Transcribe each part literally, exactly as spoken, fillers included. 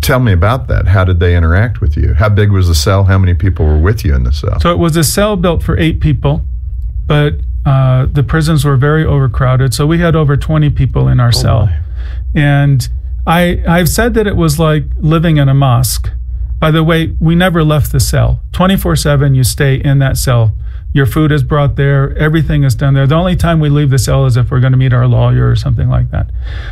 tell me about that. How did they interact with you? How big was the cell? How many people were with you in the cell? So it was a cell built for eight people, but uh, the prisons were very overcrowded. So we had over twenty people in our oh cell. My. And I, I've said that it was like living in a mosque. By the way, we never left the cell. twenty-four seven, you stay in that cell. Your food is brought there. Everything is done there. The only time we leave the cell is if we're going to meet our lawyer or something like that.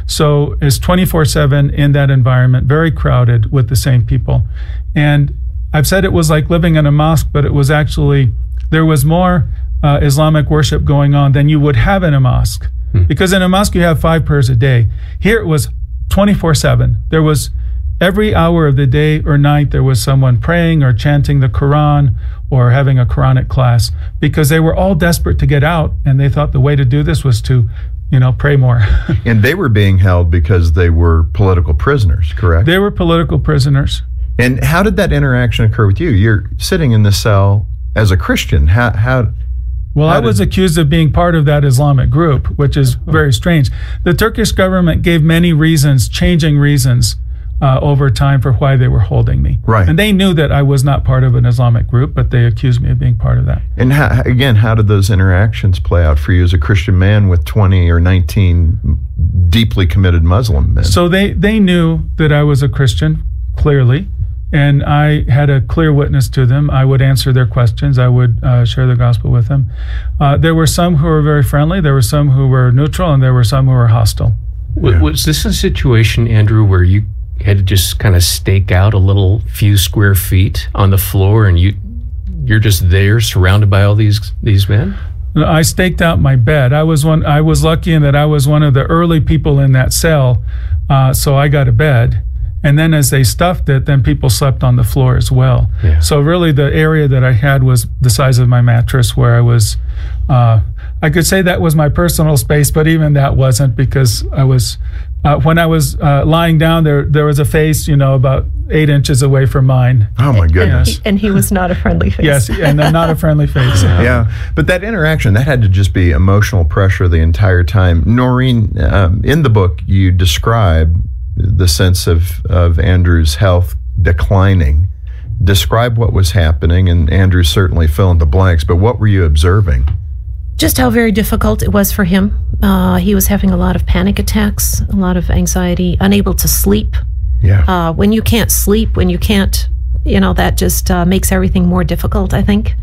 So it's twenty-four seven in that environment, very crowded with the same people. And I've said it was like living in a mosque, but it was actually, there was more uh, Islamic worship going on than you would have in a mosque. Hmm. Because in a mosque, you have five prayers a day. Here it was twenty-four seven. There was every hour of the day or night, there was someone praying or chanting the Quran or having a Quranic class, because they were all desperate to get out, and they thought the way to do this was to, you know, pray more. And they were being held because they were political prisoners, correct? They were political prisoners. And how did that interaction occur with you? You're sitting in the cell as a Christian. How? how Well, How I was did... accused of being part of that Islamic group, which is very strange. The Turkish government gave many reasons, changing reasons, uh, over time for why they were holding me. Right. And they knew that I was not part of an Islamic group, but they accused me of being part of that. And how, again, how did those interactions play out for you as a Christian man with twenty or nineteen deeply committed Muslim men? So they, they knew that I was a Christian, clearly. And I had a clear witness to them. I would answer their questions. I would uh, share the gospel with them. Uh, there were some who were very friendly. There were some who were neutral, and there were some who were hostile. Yeah. Was this a situation, Andrew, where you had to just kind of stake out a little few square feet on the floor, and you you're just there, surrounded by all these these men? I staked out my bed. I was one. I was lucky in that I was one of the early people in that cell, uh, so I got a bed. And then as they stuffed it, then people slept on the floor as well. Yeah. So really the area that I had was the size of my mattress, where I was, uh, I could say that was my personal space, but even that wasn't, because I was, uh, when I was uh, lying down there, there was a face, you know, about eight inches away from mine. Oh my goodness. And he, and he was not a friendly face. Yes, and not a friendly face. Yeah. yeah, but that interaction, that had to just be emotional pressure the entire time. Noreen, um, in the book, you describe the sense of, of Andrew's health declining. Describe what was happening, and Andrew certainly fill in the blanks, but what were you observing? Just how very difficult it was for him. Uh, he was having a lot of panic attacks, a lot of anxiety, unable to sleep. Yeah. Uh, when you can't sleep, when you can't, you know, that just uh, makes everything more difficult, I think.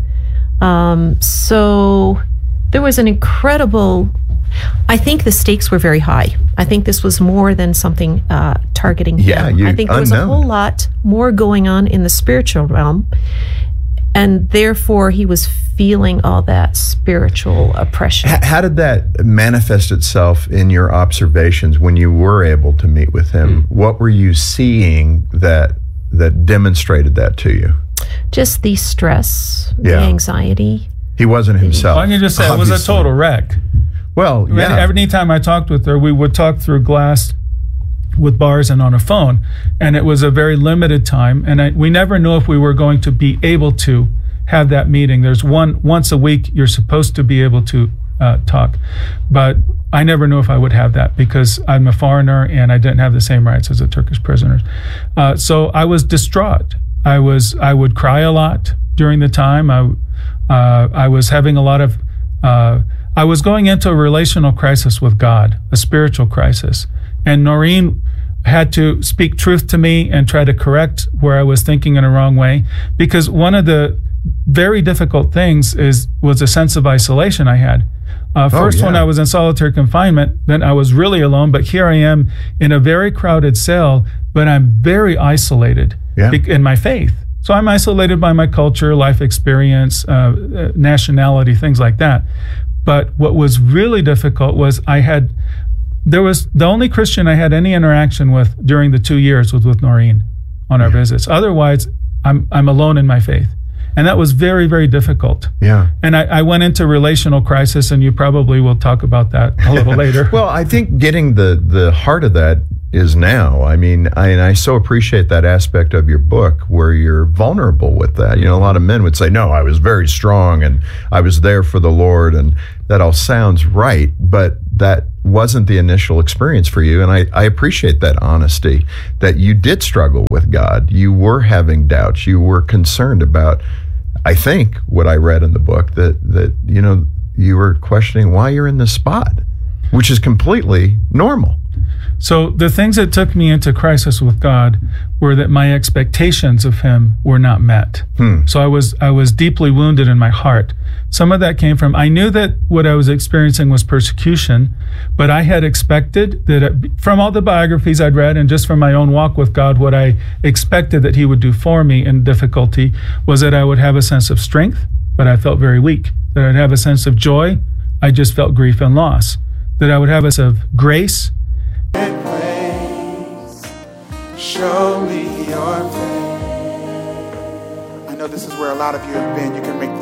Um, so there was an incredible... I think the stakes were very high. I think this was more than something uh, targeting yeah, him. You, I think there was unknown. a whole lot more going on in the spiritual realm, and therefore he was feeling all that spiritual oppression. H- how did that manifest itself in your observations when you were able to meet with him? Mm. What were you seeing that that demonstrated that to you? Just the stress, yeah. the anxiety. He wasn't himself. I can just say obviously. It was a total wreck. Well, yeah. Every time I talked with her, we would talk through glass with bars and on a phone, and it was a very limited time, and I, we never knew if we were going to be able to have that meeting. There's one once a week you're supposed to be able to uh, talk, but I never knew if I would have that, because I'm a foreigner and I didn't have the same rights as the Turkish prisoners. Uh, so I was distraught. I was I would cry a lot during the time. I uh, I was having a lot of uh, I was going into a relational crisis with God, a spiritual crisis. And Noreen had to speak truth to me and try to correct where I was thinking in a wrong way. Because one of the very difficult things is was a sense of isolation I had. Uh, first, oh, yeah. when I was in solitary confinement, then I was really alone. But here I am in a very crowded cell, but I'm very isolated yeah. in my faith. So I'm isolated by my culture, life experience, uh, nationality, things like that. But what was really difficult was I had, there was, the only Christian I had any interaction with during the two years was with Noreen on our yeah. visits. Otherwise, I'm I'm alone in my faith. And that was very, very difficult. Yeah. And I, I went into relational crisis, and you probably will talk about that a little later. Well, I think getting the, the heart of that is now. I mean, I, and I so appreciate that aspect of your book where you're vulnerable with that. You know, a lot of men would say, no, I was very strong and I was there for the Lord, and that all sounds right, but that wasn't the initial experience for you. And I, I appreciate that honesty, that you did struggle with God. You were having doubts. You were concerned about, I think, what I read in the book, that, that you know, you were questioning why you're in this spot, which is completely normal. So the things that took me into crisis with God were that my expectations of him were not met. Hmm. So I was I was deeply wounded in my heart. Some of that came from, I knew that what I was experiencing was persecution, but I had expected that it, from all the biographies I'd read and just from my own walk with God, what I expected that he would do for me in difficulty was that I would have a sense of strength, but I felt very weak. That I'd have a sense of joy, I just felt grief and loss. That I would have a sense of grace. Show me your face. I know this is where a lot of you have been. You can make